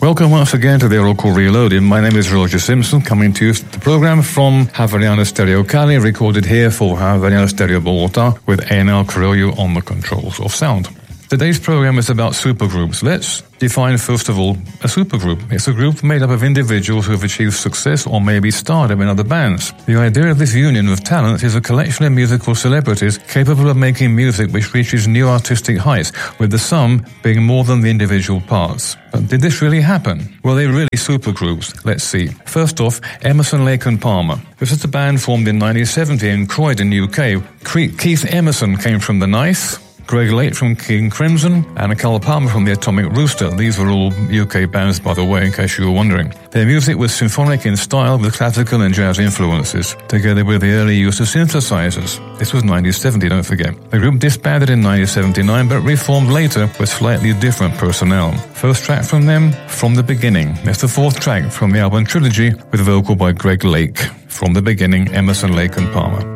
Welcome once again to the Oracle Reloaded. My name is Roger Simpson, coming to you the program from Havariana Stereo Cali, recorded here for Havariana Stereo Bogota with A&L Carollo on the controls of sound. Today's program is about supergroups. Let's define, first of all, a supergroup. It's a group made up of individuals who have achieved success or maybe stardom in other bands. The idea of this union of talents is a collection of musical celebrities capable of making music which reaches new artistic heights, with the sum being more than the individual parts. But did this really happen? Were they really supergroups? Let's see. First off, Emerson, Lake and Palmer. This is a band formed in 1970 in Croydon, UK. Keith Emerson came from The Nice, Greg Lake from King Crimson, and Carl Palmer from the Atomic Rooster. These were all UK bands, by the way, in case you were wondering. Their music was symphonic in style with classical and jazz influences, together with the early use of synthesizers. This was 1970, don't forget. The group disbanded in 1979, but reformed later with slightly different personnel. First track from them, From the Beginning. It's the fourth track from the album Trilogy, with vocal by Greg Lake. From the Beginning, Emerson, Lake and Palmer.